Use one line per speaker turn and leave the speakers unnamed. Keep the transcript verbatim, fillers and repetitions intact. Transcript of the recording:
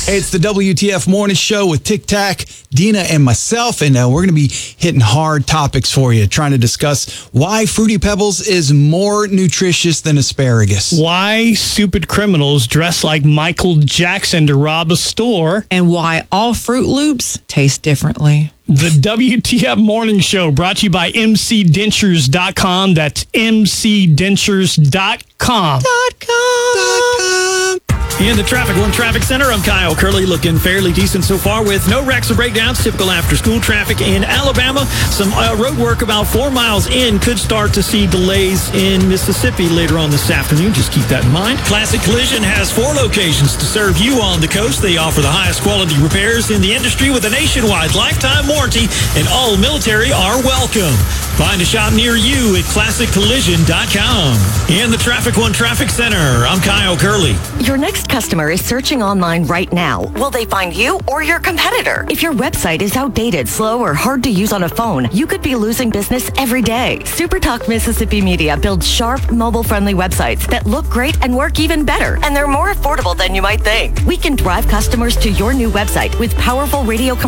Hey, it's the W T F Morning Show with Tic Tac, Dina, and myself, and uh, we're going to be hitting hard topics for you, trying to discuss why Fruity Pebbles is more nutritious than asparagus.
Why stupid criminals dress like Michael Jackson to rob a store.
And why all Fruit Loops taste differently.
The W T F Morning Show brought to you by M C Dentures dot com. That's M C Dentures dot com.
Dot com.
In the Traffic One Traffic Center, I'm Kyle Curley, looking fairly decent so far with no wrecks or breakdowns. Typical after-school traffic in Alabama. Some uh, road work about four miles in. Could start to see delays in Mississippi later on this afternoon. Just keep that in mind. Classic Collision has four locations to serve you on the coast. They offer the highest quality repairs in the industry with a nationwide lifetime warranty, and all military are welcome. Find a shop near you at classic collision dot com. In the Traffic One Traffic Center, I'm Kyle Curley.
Your next customer is searching online right now. Will they find you or your competitor? If your website is outdated, slow, or hard to use on a phone, you could be losing business every day. SuperTalk Mississippi Media builds sharp, mobile-friendly websites that look great and work even better, and they're more affordable than you might think. We can drive customers to your new website with powerful radio